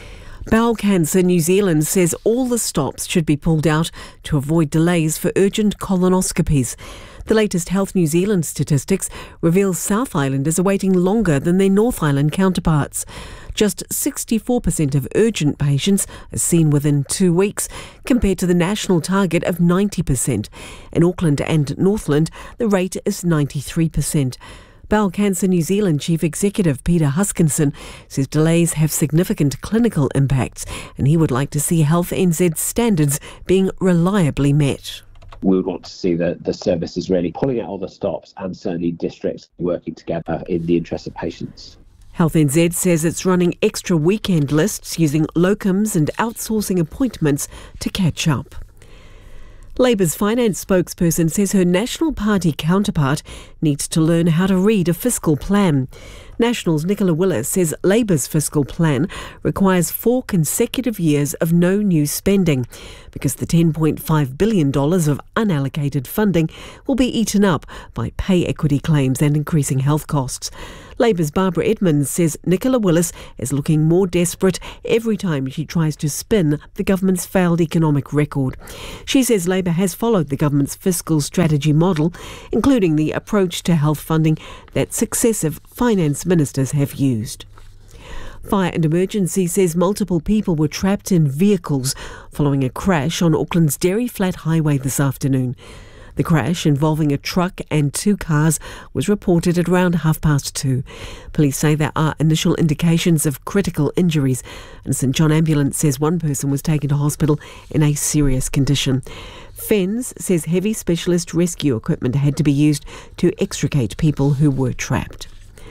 Bowel Cancer New Zealand says all the stops should be pulled out to avoid delays for urgent colonoscopies. The latest Health New Zealand statistics reveal South Islanders are waiting longer than their North Island counterparts. Just sixty-four percent of urgent patients are seen within two weeks, compared to the national target of ninety percent. In Auckland and Northland, the rate is ninety-three percent. Bowel Cancer New Zealand Chief Executive Peter Huskinson says delays have significant clinical impacts, and he would like to see Health N Z standards being reliably met. We would want to see the, the services really pulling out all the stops and certainly districts working together in the interest of patients. Health N Z says it's running extra weekend lists using locums and outsourcing appointments to catch up. Labour's finance spokesperson says her National Party counterpart needs to learn how to read a fiscal plan. National's Nicola Willis says Labour's fiscal plan requires four consecutive years of no new spending because the ten point five billion dollars of unallocated funding will be eaten up by pay equity claims and increasing health costs. Labour's Barbara Edmonds says Nicola Willis is looking more desperate every time she tries to spin the government's failed economic record. She says Labour has followed the government's fiscal strategy model, including the approach to health funding that successive finance ministers have used. Fire and Emergency says multiple people were trapped in vehicles following a crash on Auckland's Derry Flat Highway this afternoon. The crash, involving a truck and two cars, was reported at around half past two. Police say there are initial indications of critical injuries, and St John Ambulance says one person was taken to hospital in a serious condition. FENZ says heavy specialist rescue equipment had to be used to extricate people who were trapped.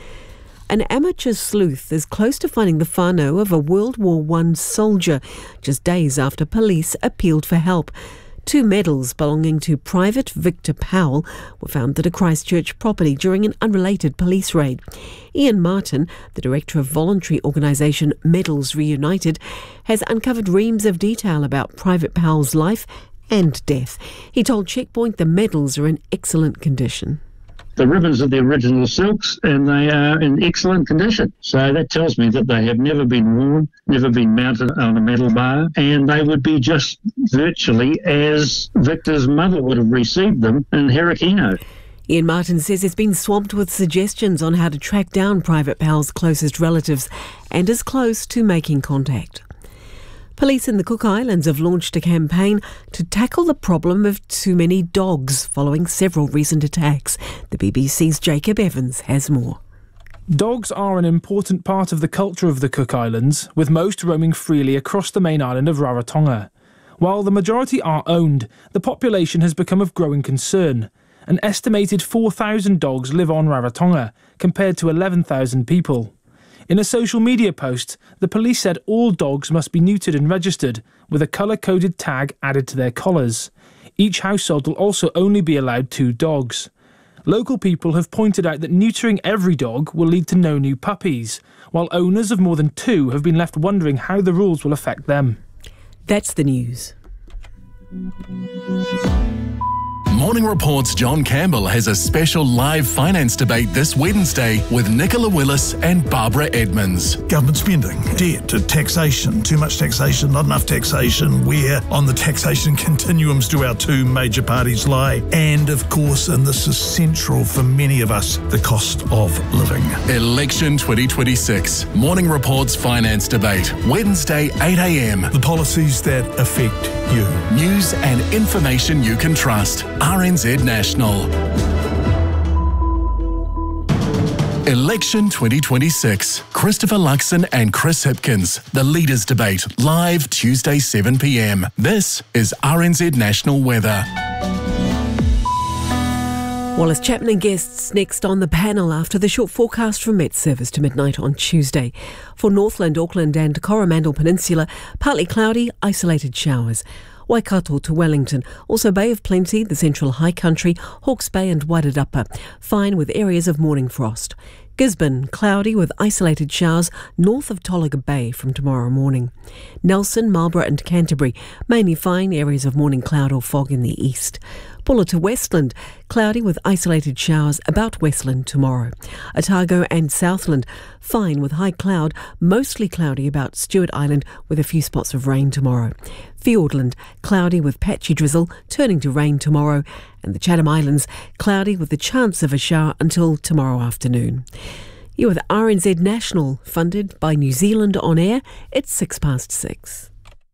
An amateur sleuth is close to finding the whānau of a World War One soldier, just days after police appealed for help. Two medals belonging to Private Victor Powell were found at a Christchurch property during an unrelated police raid. Ian Martin, the director of voluntary organisation Medals Reunited, has uncovered reams of detail about Private Powell's life and death. He told Checkpoint the medals are in excellent condition. The ribbons are the original silks and they are in excellent condition. So that tells me that they have never been worn, never been mounted on a metal bar, and they would be just virtually as Victor's mother would have received them in Herakino. Ian Martin says it's been swamped with suggestions on how to track down Private Powell's closest relatives and is close to making contact. Police in the Cook Islands have launched a campaign to tackle the problem of too many dogs following several recent attacks. The B B C's Jacob Evans has more. Dogs are an important part of the culture of the Cook Islands, with most roaming freely across the main island of Rarotonga. While the majority are owned, the population has become of growing concern. An estimated four thousand dogs live on Rarotonga, compared to eleven thousand people. In a social media post, the police said all dogs must be neutered and registered, with a colour-coded tag added to their collars. Each household will also only be allowed two dogs. Local people have pointed out that neutering every dog will lead to no new puppies, while owners of more than two have been left wondering how the rules will affect them. That's the news. Morning Report's John Campbell has a special live finance debate this Wednesday with Nicola Willis and Barbara Edmonds. Government spending, debt, taxation, too much taxation, not enough taxation, where on the taxation continuums do our two major parties lie, and of course, and this is central for many of us, the cost of living. Election twenty twenty-six. Morning Report's finance debate, Wednesday eight a m. The policies that affect you. News and information you can trust. R N Z National. Election twenty twenty-six. Christopher Luxon and Chris Hipkins. The Leaders Debate. Live Tuesday seven p m. This is R N Z National Weather. Wallace Chapman and guests next on the panel after the short forecast from Met Service to midnight on Tuesday. For Northland, Auckland and Coromandel Peninsula, partly cloudy, isolated showers. Waikato to Wellington, also Bay of Plenty, the Central High Country, Hawke's Bay and Wairarapa, fine with areas of morning frost. Gisborne, cloudy with isolated showers north of Tolaga Bay from tomorrow morning. Nelson, Marlborough and Canterbury, mainly fine, areas of morning cloud or fog in the east. Buller to Westland, cloudy with isolated showers about Westland tomorrow. Otago and Southland, fine with high cloud, mostly cloudy about Stewart Island with a few spots of rain tomorrow. Fiordland, cloudy with patchy drizzle, turning to rain tomorrow. And the Chatham Islands, cloudy with the chance of a shower until tomorrow afternoon. You're with R N Z National, funded by New Zealand On Air. It's six past six.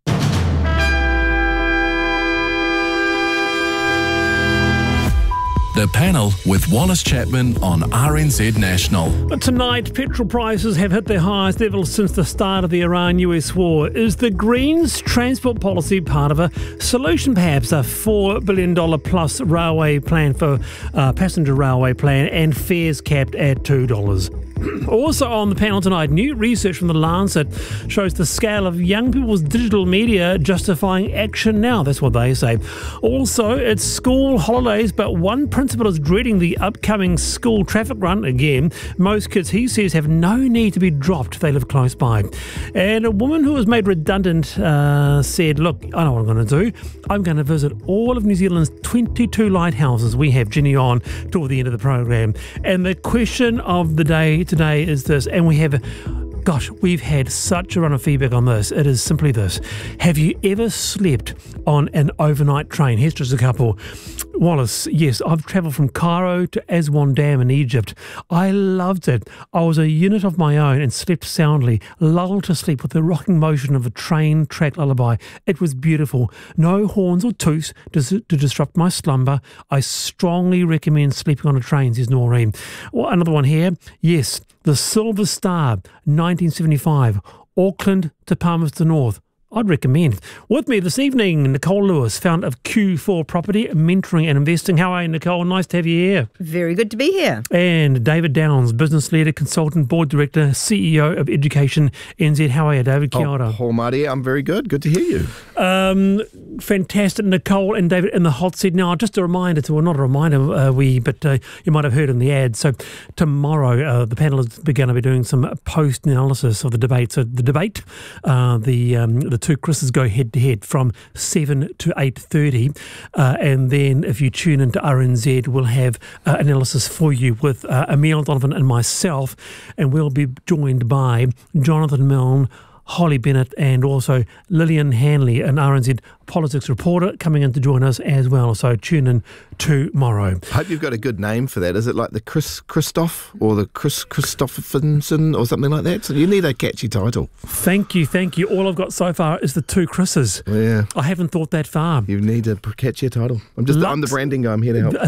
The Panel with Wallace Chapman on R N Z National. But tonight, petrol prices have hit their highest level since the start of the Iran U S war. Is the Greens transport policy part of a solution, perhaps a four billion dollars plus railway plan for uh, passenger railway plan and fares capped at two dollars? Also on the panel tonight, new research from The Lancet shows the scale of young people's digital media justifying action now. That's what they say. Also, it's school holidays, but one principal is dreading the upcoming school traffic run again. Most kids, he says, have no need to be dropped if they live close by. And a woman who was made redundant uh, said, look, I know what I'm going to do. I'm going to visit all of New Zealand's twenty-two lighthouses. We have Ginny on toward the end of the program. And the question of the day today is this, and we have, gosh, we've had such a run of feedback on this. It is simply this. Have you ever slept on an overnight train? Here's just a couple. Wallace, yes, I've travelled from Cairo to Aswan Dam in Egypt. I loved it. I was a unit of my own and slept soundly, lulled to sleep with the rocking motion of a train track lullaby. It was beautiful. No horns or toots to, to disrupt my slumber. I strongly recommend sleeping on a train, says Noreen. Well, another one here. Yes, the Silver Star, nineteen seventy-five, Auckland to Palmerston North. I'd recommend. With me this evening, Nicole Lewis, founder of Q four Property, Mentoring and Investing. How are you, Nicole? Nice to have you here. Very good to be here. And David Downs, business leader, consultant, board director, C E O of Education N Z. How are you, David? Kia ora. Oh, Paul Marty, I'm very good. Good to hear you. Um, fantastic, Nicole and David in the hot seat. Now, just a reminder to, well, not a reminder, uh, we, but uh, you might have heard in the ad. So tomorrow, uh, the panel is going to be doing some post-analysis of the debate. So the debate, uh, the um, the two Chris's go head to head from seven to eight thirty, uh, and then if you tune into R N Z, we'll have uh, analysis for you with uh, Emile Donovan and myself, and we'll be joined by Jonathan Milne, Holly Bennett, and also Lillian Hanley, an R N Z politics reporter, coming in to join us as well. So tune in tomorrow. Hope you've got a good name for that. Is it like the Chris Christoph or the Chris Christopherson or something like that? So you need a catchy title. Thank you, thank you. All I've got so far is the two Chris's. Yeah, I haven't thought that far. You need a catchier title. I'm just Lux. I'm the branding guy. I'm here to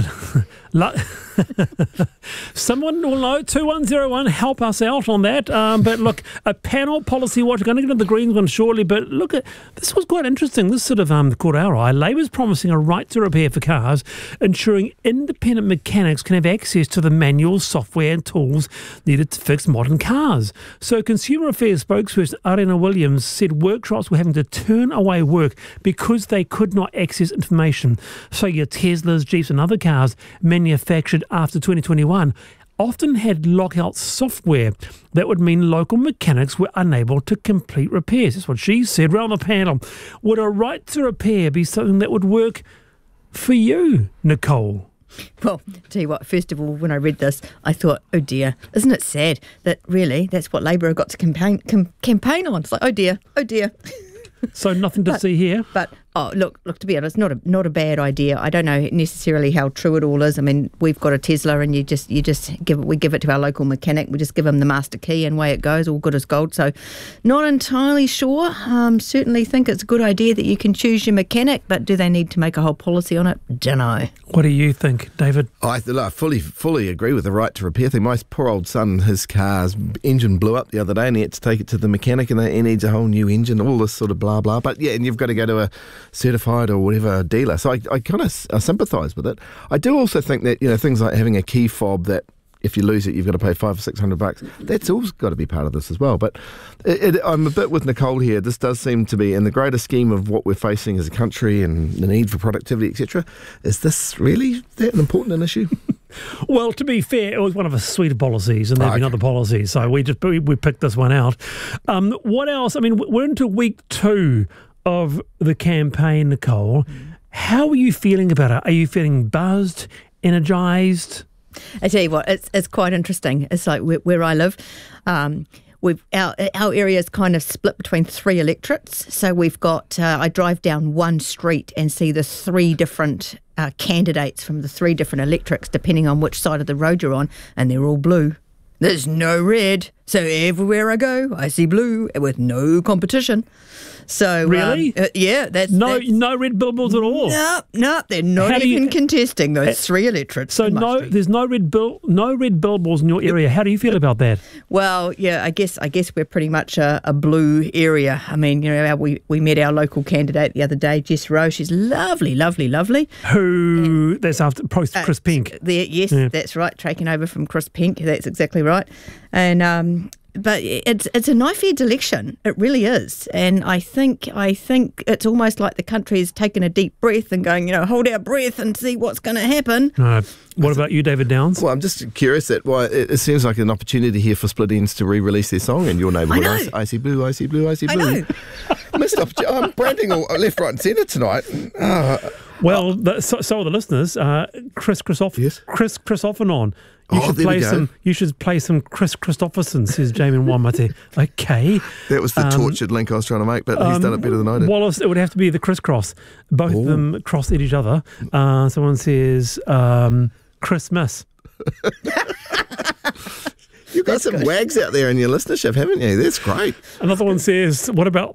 help. Someone will know. Two one zero one. Help us out on that. Um, but look, a panel policy watch. We're going to get into the Greens one shortly. But look, at this was quite interesting. This sort of um caught our eye. Labor's promising a right to repair for cars, ensuring independent mechanics can have access to the manual software and tools needed to fix modern cars. So Consumer Affairs spokesperson Arena Williams said workshops were having to turn away work because they could not access information. So your Teslas, Jeeps and other cars manufactured after twenty twenty-one often had lockout software. That would mean local mechanics were unable to complete repairs. That's what she said. Round the panel, would a right to repair be something that would work for you, Nicole? Well, tell you what, first of all, when I read this, I thought, oh dear, isn't it sad that really that's what Labour have got to campaign com- campaign on? It's like, oh dear, oh dear. So nothing to but, see here? But, oh, look, look. to be honest, not a not a bad idea. I don't know necessarily how true it all is. I mean, we've got a Tesla and you just you just give it, we give it to our local mechanic. We just give him the master key and away it goes, all good as gold. So not entirely sure. Um, certainly think it's a good idea that you can choose your mechanic, but do they need to make a whole policy on it? Dunno. What do you think, David? I, I fully fully agree with the right to repair thing. My poor old son, his car's engine blew up the other day and he had to take it to the mechanic and he needs a whole new engine, all this sort of blah, blah. But yeah, and you've got to go to a certified or whatever dealer. So I, I kind of I sympathise with it. I do also think that, you know, things like having a key fob that if you lose it, you've got to pay five or six hundred bucks. That's also got to be part of this as well. But it, it, I'm a bit with Nicole here. This does seem to be, in the greater scheme of what we're facing as a country and the need for productivity, et cetera, is this really that important an issue? Well, to be fair, it was one of the sweeter policies, and there have been other policies, so we just we, we picked this one out. Um, what else? I mean, we're into week two of the campaign, Nicole, How are you feeling about it? Are you feeling buzzed, energised? I tell you what, it's it's quite interesting. It's like where, where I live. Um, We've, our, our area is kind of split between three electorates. So we've got, uh, I drive down one street and see the three different uh, candidates from the three different electorates, depending on which side of the road you're on, and they're all blue. There's no red. So everywhere I go, I see blue with no competition. So Really? um, uh, yeah, that's No, that's, no red billboards at all. No, no, they're not How do you- even contesting those three electorates. So in my no, street. there's no red bill, no red billboards in your area. How do you feel about that? Well, yeah, I guess I guess we're pretty much a, a blue area. I mean, you know, our, we we met our local candidate the other day, Jess Rowe. She's lovely, lovely, lovely. Who? And, that's after post uh, Chris Pink. There, yes, yeah. That's right. Taking over from Chris Pink. That's exactly right. And um, but it's it's a knife-edge election. It really is. And I think I think it's almost like the country is taking a deep breath and going, you know, hold our breath and see what's going to happen. Uh, what about you, David Downs? Well, I'm just curious that why it, it seems like an opportunity here for Split Ends to re-release their song in your neighbourhood. I know. I see blue, I see blue, I see blue. I know. Missed opportunity. I'm branding all left, right, and centre tonight. Uh, Well, the, so, so are the listeners. Uh, Chris Christoph- yes. Chris Christopherson. You Oh, should there we play go. some. You should play some Chris Christopherson, says Jamie Wamate. Okay. That was the Um, tortured link I was trying to make, but he's um, done it better than I did. Wallace, it would have to be the crisscross. Both Ooh. of them cross at each other. Uh, someone says um, Christmas. You've got some wags out there in your listenership, haven't you? That's great. Another one says, what about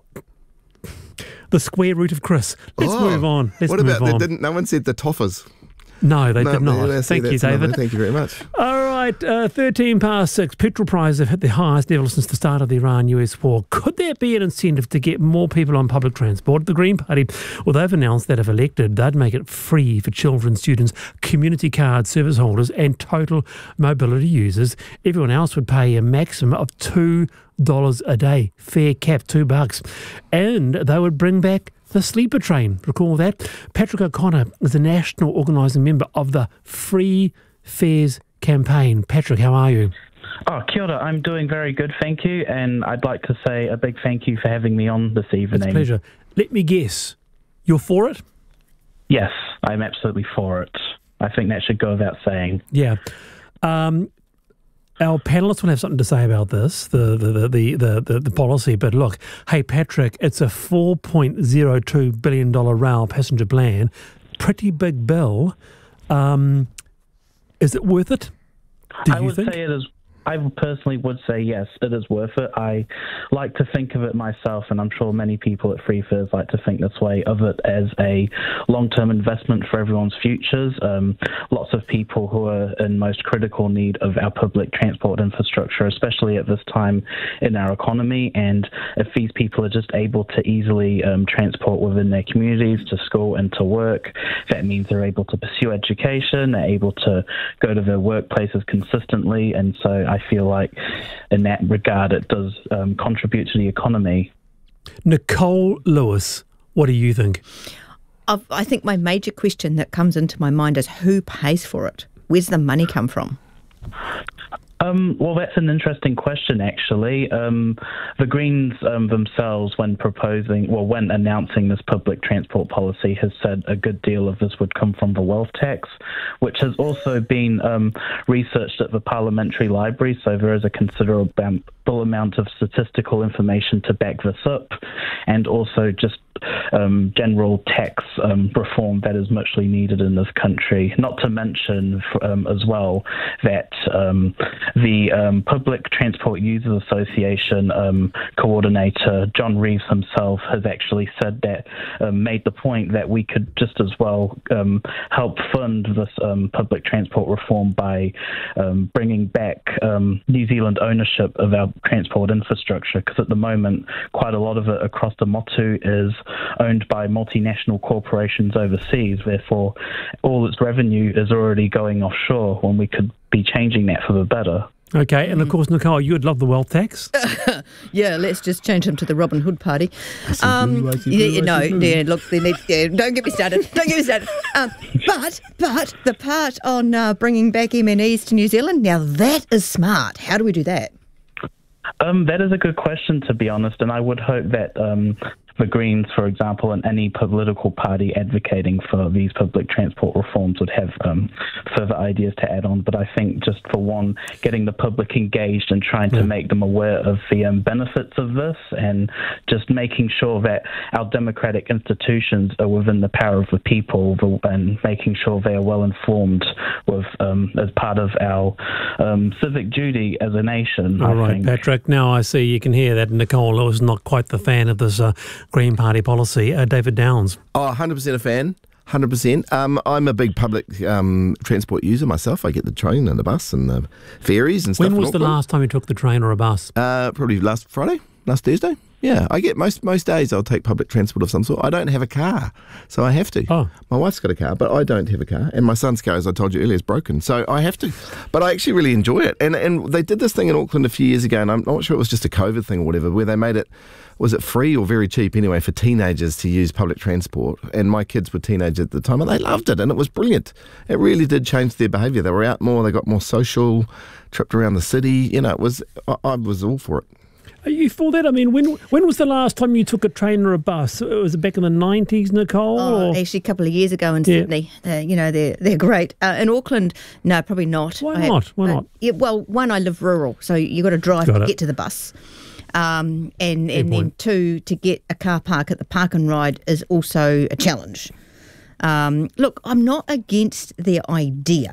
the square root of Chris? Let's Oh, move on. Let's what move about, they on. didn't, no one said the toffers. No, they No, did not. that's- Thank you, that's another- David. Thank you very much. All right, uh, thirteen past six. Petrol prices have hit their highest level since the start of the Iran-U S war. Could there be an incentive to get more people on public transport? The Green Party, well, they've announced that if elected, they'd make it free for children, students, community card service holders and total mobility users. Everyone else would pay a maximum of two dollars a day. Fair cap, two bucks. And they would bring back the sleeper train. Recall that? Patrick O'Connor is a national organising member of the Free Fares campaign. Patrick, how are you? Oh, kia ora. I'm doing very good, thank you. And I'd like to say a big thank you for having me on this evening. It's a pleasure. Let me guess. You're for it? Yes, I'm absolutely for it. I think that should go without saying. Yeah. Um, our panellists will have something to say about this, the the, the, the, the, the policy. But look, hey, Patrick, it's a four point zero two billion dollars rail passenger plan. Pretty big bill. Um, is it worth it? Do I you would think? say it is. I personally would say yes, it is worth it. I like to think of it myself, and I'm sure many people at Free Fares like to think this way of it as a long-term investment for everyone's futures. Um, lots of people who are in most critical need of our public transport infrastructure, especially at this time in our economy. And if these people are just able to easily um, transport within their communities to school and to work, that means they're able to pursue education, they're able to go to their workplaces consistently, and so I I feel like in that regard it does um, contribute to the economy. Nicole Lewis, what do you think? I've, I think my major question that comes into my mind is who pays for it? Where's the money come from? Um, well, that's an interesting question, actually. Um, the Greens um, themselves, when proposing, well, when announcing this public transport policy, has said a good deal of this would come from the wealth tax, which has also been um, researched at the Parliamentary Library, so there is a considerable amount of statistical information to back this up, and also just um, general tax um, reform that is muchly needed in this country. Not to mention um, as well that um, the um, Public Transport Users Association um, coordinator, John Reeves himself, has actually said that, um, made the point that we could just as well um, help fund this um, public transport reform by um, bringing back um, New Zealand ownership of our transport infrastructure, because at the moment quite a lot of it across the Motu is owned by multinational corporations overseas. Therefore, all its revenue is already going offshore when we could be changing that for the better. Okay, and of course, Nicole, you would love the wealth tax. Yeah, let's just change them to the Robin Hood party. Um, yeah, no, yeah, look, they need, yeah, don't get me started. Don't get me started. Um, but, but the part on uh, bringing back M and Es to New Zealand, now that is smart. How do we do that? Um, that is a good question, to be honest, and I would hope that um, the Greens, for example, and any political party advocating for these public transport reforms would have um, further ideas to add on. But I think just for one, getting the public engaged and trying to Yeah. make them aware of the um, benefits of this, and just making sure that our democratic institutions are within the power of the people, the, and making sure they are well informed with um, as part of our um, civic duty as a nation. All I right, think. Patrick. Now I see you can hear that Nicole was not quite the fan of this uh, Green Party policy. Uh, David Downs. Oh, one hundred percent a fan. one hundred percent. Um, I'm a big public um, transport user myself. I get the train and the bus and the ferries and stuff. When in was the Auckland. last time you took the train or a bus? Uh, probably last Friday, last Thursday. Yeah, I get most most days I'll take public transport of some sort. I don't have a car, so I have to. Oh. My wife's got a car, but I don't have a car. And my son's car, as I told you earlier, is broken, so I have to. But I actually really enjoy it. And and they did this thing in Auckland a few years ago, and I'm not sure it was just a COVID thing or whatever, where they made it, was it free or very cheap anyway, for teenagers to use public transport. And my kids were teenagers at the time, and they loved it, and it was brilliant. It really did change their behaviour. They were out more, they got more social, tripped around the city. You know, it was I, I was all for it. Are you for that? I mean, when when was the last time you took a train or a bus? Was it back in the nineties, Nicole? Oh, or? actually, a couple of years ago in Yeah. Sydney. Uh, you know, they're they're great. Uh, in Auckland, no, probably not. Why I had- not? Why uh, not? Yeah, well, one, I live rural, so you got to drive Got to it. get to the bus. Um, and Fair and then point. two, to get a car park at the park and ride is also a challenge. Um, look, I'm not against their idea.